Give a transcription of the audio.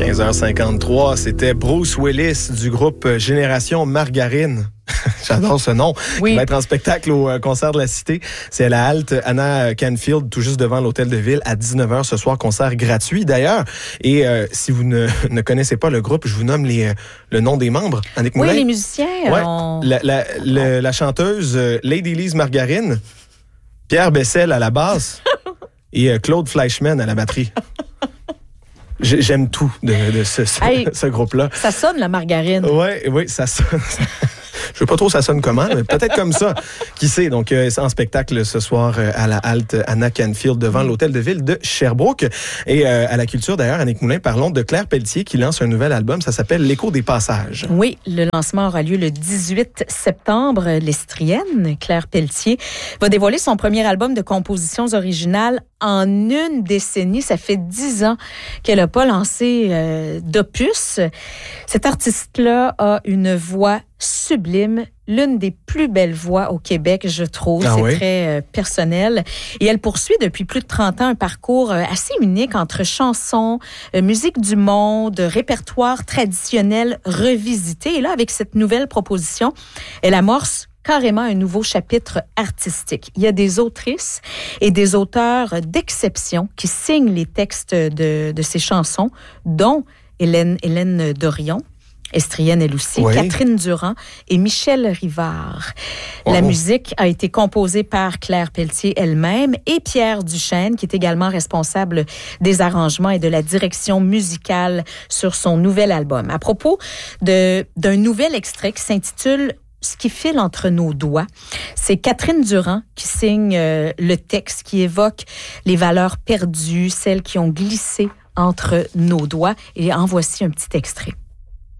15h53, c'était Bruce Willis du groupe Génération Margarine. J'adore ce nom. Oui. Il va être en spectacle au concert de la Cité. C'est à la halte Anna Canfield, tout juste devant l'hôtel de ville, à 19h ce soir. Concert gratuit d'ailleurs. Et si vous ne connaissez pas le groupe, je vous nomme le nom des membres. Annick Moulin. Oui, les musiciens. Ouais. La chanteuse Lady Lise Margarine, Pierre Bessel à la basse et Claude Fleischmann à la batterie. J'aime tout de ce groupe-là. Ça sonne, la margarine. Oui, ça sonne. Je sais pas trop ça sonne comment, mais peut-être comme ça. Qui sait? Donc, c'est en spectacle ce soir à la halte Anna Canfield devant l'hôtel de ville de Sherbrooke. Et à la culture, d'ailleurs, Annick Moulin, parlons de Claire Pelletier qui lance un nouvel album. Ça s'appelle L'écho des passages. Oui, le lancement aura lieu le 18 septembre. L'Estrienne, Claire Pelletier, va dévoiler son premier album de compositions originales en une décennie. Ça fait 10 ans qu'elle n'a pas lancé d'opus. Cette artiste-là a une voix sublime, l'une des plus belles voix au Québec, je trouve. C'est très personnel. Et elle poursuit depuis plus de 30 ans un parcours assez unique entre chansons, musique du monde, répertoire traditionnel revisité. Et là, avec cette nouvelle proposition, elle amorce carrément un nouveau chapitre artistique. Il y a des autrices et des auteurs d'exception qui signent les textes de ces chansons, dont Hélène Dorion, Estrienne elle aussi, Catherine Durand et Michel Rivard. La musique a été composée par Claire Pelletier elle-même et Pierre Duchesne, qui est également responsable des arrangements et de la direction musicale sur son nouvel album. À propos d'un nouvel extrait qui s'intitule Ce qui file entre nos doigts, c'est Catherine Durand qui signe le texte qui évoque les valeurs perdues, celles qui ont glissé entre nos doigts. Et en voici un petit extrait.